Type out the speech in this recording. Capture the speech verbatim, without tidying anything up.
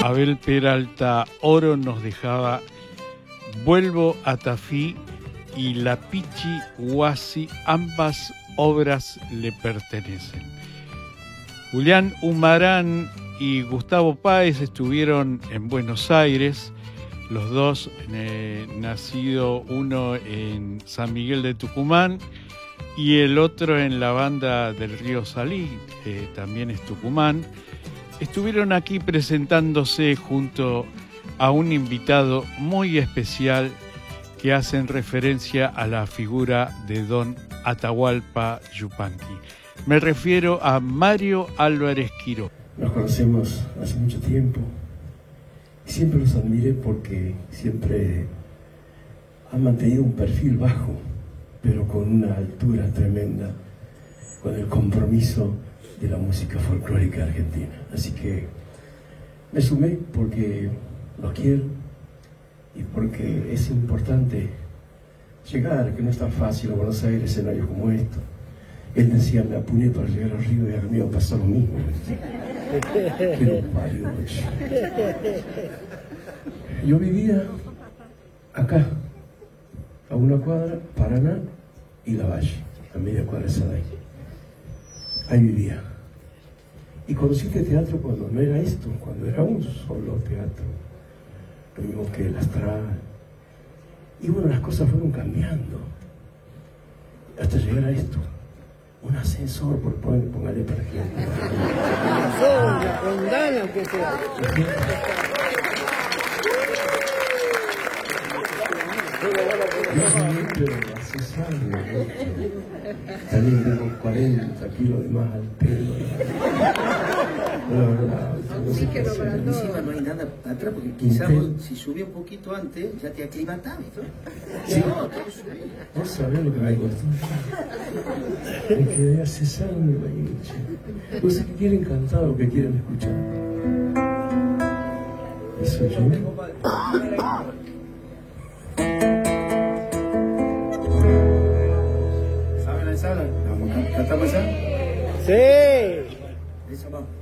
Abel Peralta Oro nos dejaba Vuelvo a Tafí y La Pichi Huasi, ambas obras le pertenecen. Julián Humarán y Gustavo Páez estuvieron en Buenos Aires, los dos eh, nacido uno en San Miguel de Tucumán y el otro en la banda del Río Salí, eh, también es Tucumán. Estuvieron aquí presentándose junto a un invitado muy especial que hacen referencia a la figura de don Atahualpa Yupanqui. Me refiero a Mario Álvarez Quirós. Nos conocemos hace mucho tiempo y siempre los admiré porque siempre han mantenido un perfil bajo, pero con una altura tremenda, con el compromiso de la música folclórica argentina. Así que me sumé porque los quiero y porque es importante llegar, que no es tan fácil a Buenos Aires, escenarios como estos. Él decía, me apuné para llegar al río y a mí me pasó lo mismo. Qué lo parió, yo vivía acá, a una cuadra, Paraná y La Valle, a media cuadra de Saday. Ahí vivía. Y conocí este teatro cuando no era esto, cuando era un solo teatro. Lo mismo que el Astral. Y bueno, las cosas fueron cambiando. Hasta llegar a esto. Un ascensor, por poner, póngale para gente. Con ganas que sea. Pero hace años, también tengo cuarenta kilos de más al pelo. La verdad, no sé qué hacer. Encima no hay nada atrás, porque quizás vos, si subí un poquito antes, ya te aclimatás, ¿no? Sí. No sabés lo que me costó. Me quedé accesando ahí. No sé qué quieren cantar o qué quieren escuchar. Eso yo. ¿Saben la sala? ¿Cantamos ya? Sí. Eso vamos.